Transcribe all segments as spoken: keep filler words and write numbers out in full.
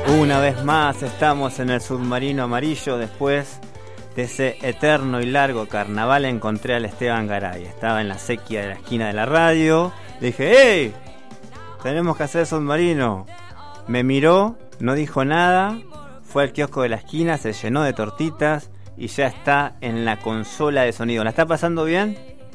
Una vez más estamos en el submarino amarillo. Después de ese eterno y largo carnaval encontré al Esteban Garay. Estaba en la sequía de la esquina de la radio. Le dije, ¡hey! Tenemos que hacer submarino. Me miró, no dijo nada. Fue al kiosco de la esquina, se llenó de tortitas y ya está en la consola de sonido. ¿La está pasando bien?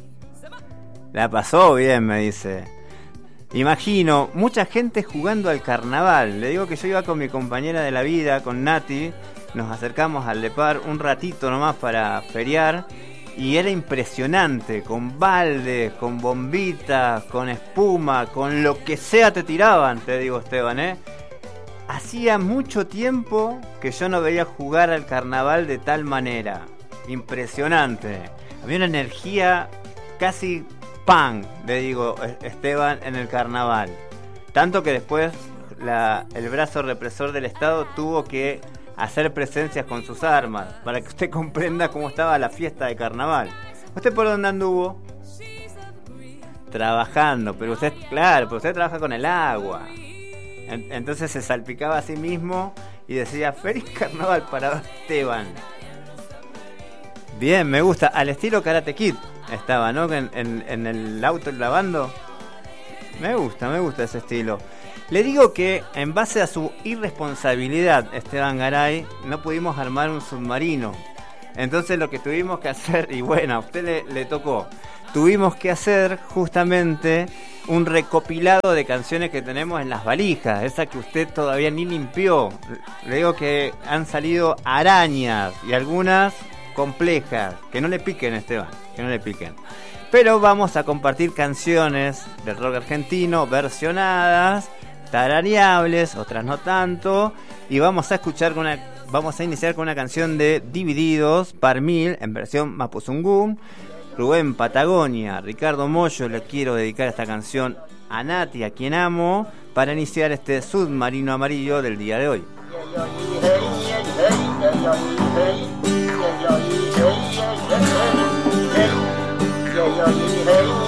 La pasó bien, me dice. Imagino mucha gente jugando al carnaval. Le digo que yo iba con mi compañera de la vida, con Nati. Nos acercamos al Lepar un ratito nomás para feriar. Y era impresionante, con baldes, con bombitas, con espuma, con lo que sea te tiraban, te digo, Esteban, ¿eh? Hacía mucho tiempo que yo no veía jugar al carnaval de tal manera. Impresionante. Había una energía casi punk, le digo, Esteban, en el carnaval. Tanto que después la, el brazo represor del Estado tuvo que hacer presencias con sus armas para que usted comprenda cómo estaba la fiesta de carnaval. ¿Usted por dónde anduvo? Trabajando, pero usted, claro, pero usted trabaja con el agua. Entonces se salpicaba a sí mismo y decía, feliz carnaval para Esteban. Bien, me gusta, al estilo Karate Kid estaba, ¿no? En, en, en el auto lavando. Me gusta, me gusta ese estilo. Le digo que en base a su irresponsabilidad, Esteban Garay, no pudimos armar un submarino. Entonces lo que tuvimos que hacer, y bueno, a usted le, le tocó, tuvimos que hacer justamente un recopilado de canciones que tenemos en las valijas, esa que usted todavía ni limpió. Le digo que han salido arañas y algunas complejas. Que no le piquen, Esteban, que no le piquen. Pero vamos a compartir canciones del rock argentino versionadas, tarareables, otras no tanto, y vamos a escuchar con una, vamos a iniciar con una canción de Divididos, Par Mil, en versión Mapuzungún. Rubén Patagonia, Ricardo Mollo, le quiero dedicar esta canción a Nati, a quien amo, para iniciar este submarino amarillo del día de hoy. Hey,